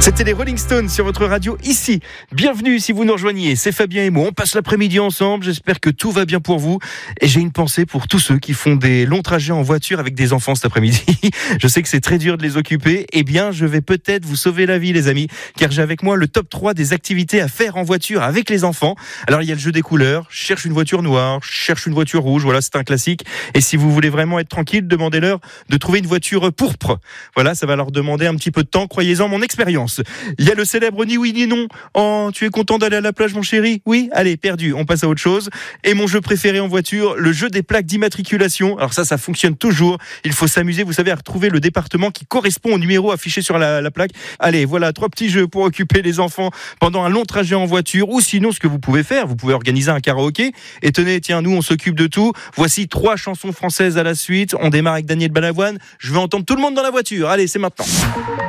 C'était les Rolling Stones sur votre radio ici. Bienvenue si vous nous rejoignez, c'est Fabien et moi. On passe l'après-midi ensemble, j'espère que tout va bien pour vous. Et j'ai une pensée pour tous ceux qui font des longs trajets en voiture avec des enfants cet après-midi. Je sais que c'est très dur de les occuper. Eh bien, je vais peut-être vous sauver la vie les amis, car j'ai avec moi le top 3 des activités à faire en voiture avec les enfants. Alors il y a le jeu des couleurs, je cherche une voiture noire, je cherche une voiture rouge, voilà c'est un classique. Et si vous voulez vraiment être tranquille, demandez-leur de trouver une voiture pourpre. Voilà, ça va leur demander un petit peu de temps, croyez-en mon expérience. Il y a le célèbre ni oui ni non. Oh, tu es content d'aller à la plage mon chéri? Oui, allez, perdu, on passe à autre chose. Et mon jeu préféré en voiture, le jeu des plaques d'immatriculation. Alors ça fonctionne toujours. Il faut s'amuser, vous savez, à retrouver le département qui correspond au numéro affiché sur la plaque. Allez, voilà, 3 petits jeux pour occuper les enfants pendant un long trajet en voiture. Ou sinon, ce que vous pouvez faire, vous pouvez organiser un karaoké. Et tenez, tiens, nous, on s'occupe de tout. Voici 3 chansons françaises à la suite. On démarre avec Daniel Balavoine. Je veux entendre tout le monde dans la voiture. Allez, c'est maintenant.